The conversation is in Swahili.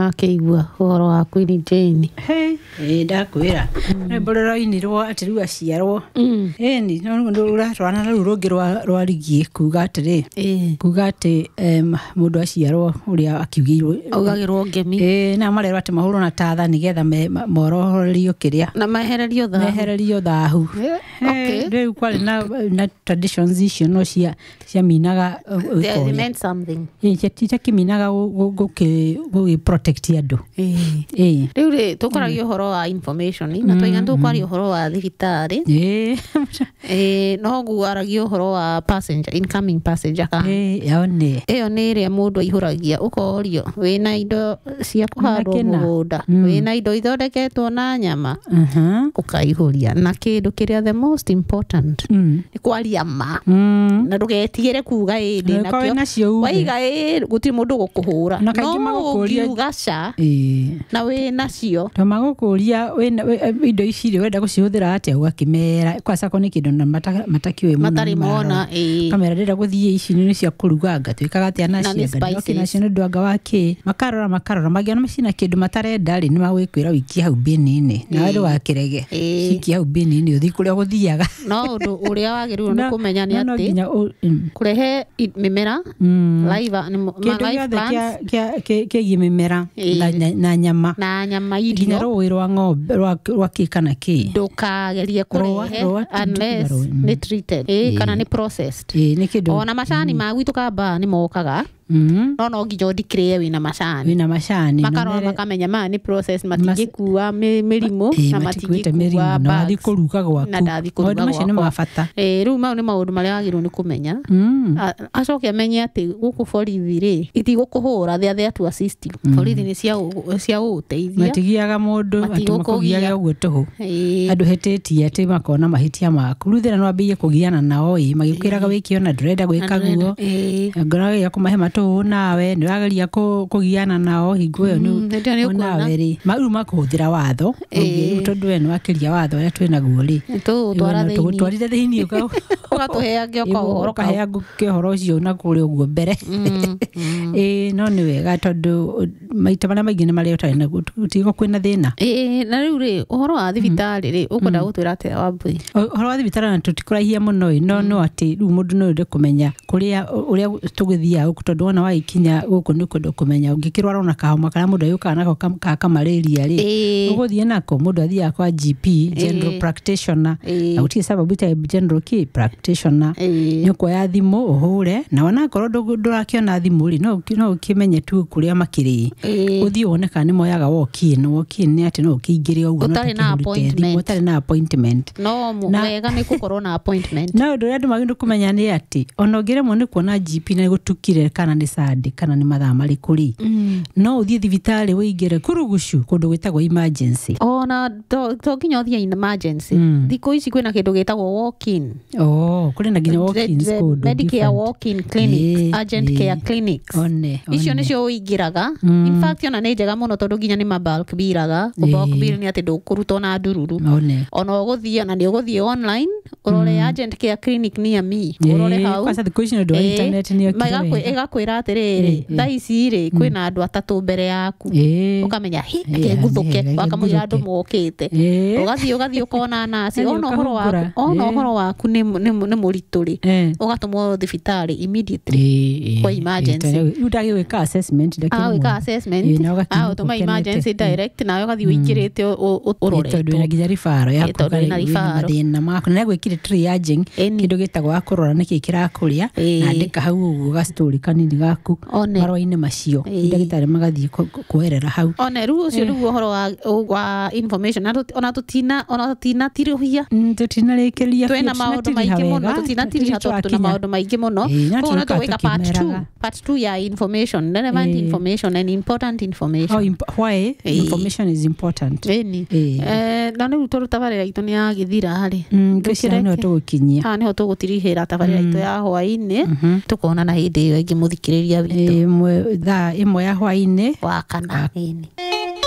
makeigua uhoro wa Queen Jane. Ndakwira mborero-ini rwa ati rwa ciarwo ni no uratwana na rungi rwa rigie kuga atiri kuga ati mundu aciarwo uria akiugirwo augagirwo ngemi na marerwo ati mahurwo na tatha nigetha moroherio kiria na mehererio thahu. Riu kwari na traditions icio no cia minaga they meant something. Cia kiminaga guki protect andu. Riu ri tukoragio horo wa information na twiga tukwaria horo wa thibitari no guaragio horo wa passenger incoming passenger ka iyo ni ria mundu ihuragia ukorio wina indo cia kuhandwo mugunda wina indo ithondeketwo na nyama ukaihuria na kindu kiria the most important ni kwaria ma na ndugetigire kuga indi nakio waiga gutiri mundu gukuhura na kaingi magukuria ugaca na wina cio to magukuria indo ici ri wenda gucihuthira atia ugakimera kwasa ko ni kindu na matakiwe muno matari mona kamera ndira guthie ici ni cia kuruganga twikaga atia na cia na cio ndu anga wake makarora magiana macina kindu matarenda ri ni magwikwira wiki hau binini na wedu wakirege wiki hau binini uthi kuria guthiaga no undu uria wagirirwo ni kumenya ni ati kurehe mimera live kegi mimera na nyama irio roi rwa ng'ombe rwa kikana ki ndukagerie kurehe unless ni treated kana ni processed ona macani magwitu kamba ni mokaga no nginya ndikire wina macani makarora makamenya ma ni process matingikuwa mirimu na matingikuwa na wathi kuruga gwaku maundu macio ni mabata riu mau ni maundu maria wagirwo ni kumenya acoke amenye ati guku borithi ri itigukuhura thea to assist borithi ni cia uteithia matigiaga mundu atumakugiaga uguo tuhu andu hetitie ati makona mahitia maku ruthira no ambie kugiana nao magikwiraga wikio na ndurenda gwika guo ngora kumahe nawe ni wageria kugiana nao hingo yo ni nawe ri mauru makuhuthira watho tondu we ni wakiria watho ya twina guo ri twarire thiini ugatuheange uhoro kahoro cio na kuri uguo mbere no ni wega tondu maita maria maingi ni maria utari na gutigo kwina thina na riu ri uhoro wa thibitari ri ukwenda gutwira atia Wambui uhoro wa thibitari na tutikuraihia muno no ati riu mundu no ndi kumenya kuria uria tugithia tondu ona waikinya guku ni kundu kumenya ungikirwara ona kahoma kana mundu ayuka nako ka malaria ri uguthie nako mundu athia kwa GP general practitioner na utie sababu ta general practitioner ni kuoya thimu uhure na wana korwo ndurakiona thimu ri no ukimenye tu kuria makiri uthie wone kana ni moyaga walk-in ni ati no ukingire uguo utari na appointment no wega ni gukorwo na appointment no ndu andu magindu kumenya ni ati ona ungire mo ni kuona GP na gutukire kana ni sadi kana ni mathaa mariku ri no uthie thibitari uingire kurugucu kundu gwitagwo emergency ona to nginya uthie emergency thiku ici kwina kindu gitagwo walk-in kuri na nginya walk-in kundu Medicare walk-in clinic urgent care clinics icio nicio uingiraga in fact ona ni njega muno tondu nginya ni bulk biraga bulk bill ni ati ndukuruta na ndururu ona uguthie na ni uguthie online urore urgent care clinic near me urore hau kwa sababu kuishi ndo internet ni igakwira atiriri thaisi ri kwina andu atatu mbere yaku ukamenya ke nguthuke wakamwira andu mokite ugathie ukona nasi ona uhoro waku ni muritu ri ugatumwo thibitari immediately kwa emergency udagi weka assessment utuma emergency direct na ugathie uingirite urore tondu na nginya rifaro ya mathina maku na gwikire triaging kindu gitagwo akurora niki kirakuria na ndika hau uguo ga story kanini gaku marwa-ini macio ndagitari magathie kuerera hau ona riu ucio riu uhoro wa information ona tutina tiruhia tutinarikiria twina maundu maingi muno tutinatiriha tondu na maundu maingi muno kono tuweka part 2 ya information relevant information and important information why information is important na riu tabarira itu ni ya githira hari tukire no tugukinyia niho tugutirihira tabarira itu ya hwaini tukona na hindi iyo ingi muthikiriria witu imwe ya hwaini wa kana